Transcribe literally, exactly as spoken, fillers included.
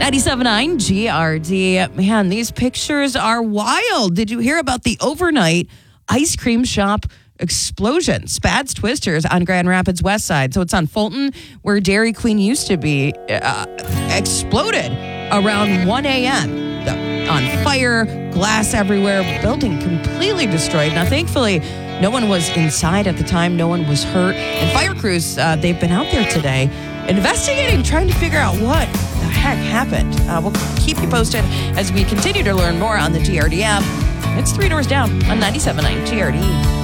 ninety-seven point nine G R D. Man, these pictures are wild. Did you hear about the overnight ice cream shop explosion? Spatz Twisters on Grand Rapids West Side. So it's on Fulton, where Dairy Queen used to be, uh, exploded around one a.m. On fire, glass everywhere, building completely destroyed. Now, thankfully, no one was inside at the time. No one was hurt. And fire crews, uh, they've been out there today investigating, trying to figure out what the heck happened. Uh, we'll keep you posted as we continue to learn more on the G R D app. It's Three Doors Down on ninety-seven point nine G R D.